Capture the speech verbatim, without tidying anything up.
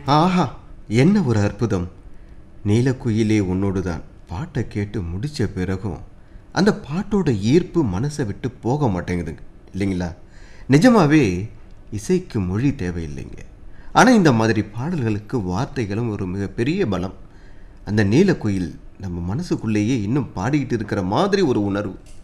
ஆஹா! என்ன ஒரு அற்புதம்! நீலக்குயிலே உன்னோடு தான் பாட்டை கேட்டு முடித்த பிறகும் அந்த பாட்டோட ஈர்ப்பு மனசை விட்டு போக மாட்டேங்குதுங்க இல்லைங்களா? நிஜமாவே இசைக்கு மொழி தேவையில்லைங்க. ஆனால் இந்த மாதிரி பாடல்களுக்கு வார்த்தைகளும் ஒரு மிகப்பெரிய பலம். அந்த நீலக்குயில் நம்ம மனசுக்குள்ளேயே இன்னும் பாடிக்கிட்டு இருக்கிற மாதிரி ஒரு உணர்வு.